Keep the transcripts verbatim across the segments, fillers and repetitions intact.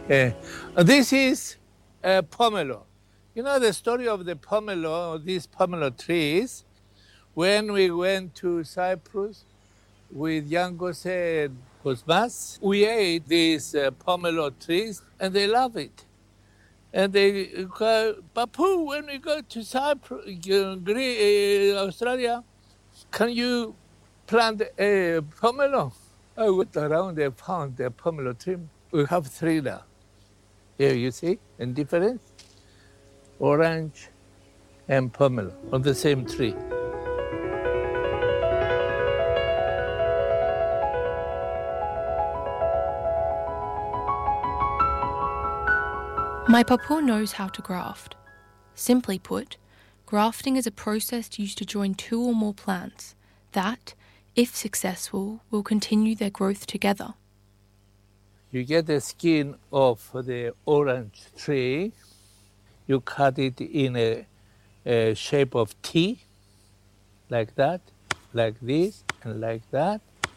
Yeah. This is uh, pomelo. You know the story of the pomelo, these pomelo trees? When we went to Cyprus with Jan Jose and Cosmas, we ate these uh, pomelo trees and they love it. And they go, Papu, when we go to Cyprus, uh, Gre- uh, Australia, can you plant a pomelo? I went around and found the pomelo tree. We have three now. Here you see, in difference, orange and pomelo on the same tree. My papu knows how to graft. Simply put, grafting is a process used to join two or more plants that, if successful, will continue their growth together. You get the skin of the orange tree, you cut it in a, a shape of T, like that, like this, and like that.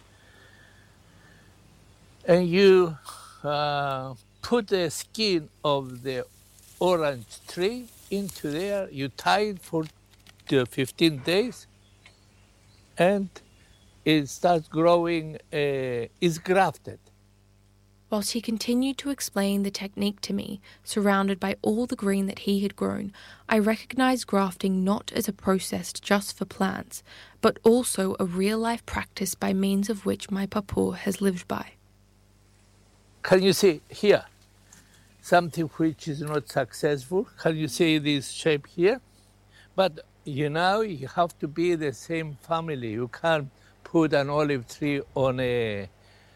And you uh, put the skin of the orange tree into there, you tie it for fifteen days, and it starts growing, uh, it's grafted. Whilst he continued to explain the technique to me, surrounded by all the green that he had grown, I recognised grafting not as a process just for plants, but also a real-life practice by means of which my papu has lived by. Can you see here, something which is not successful? Can you see this shape here? But you know, you have to be the same family. You can't put an olive tree on a,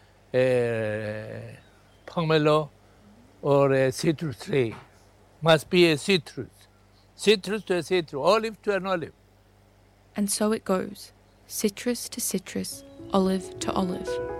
a pomelo or a citrus tree. Must be a citrus. Citrus to a citrus, olive to an olive. And so it goes, citrus to citrus, olive to olive.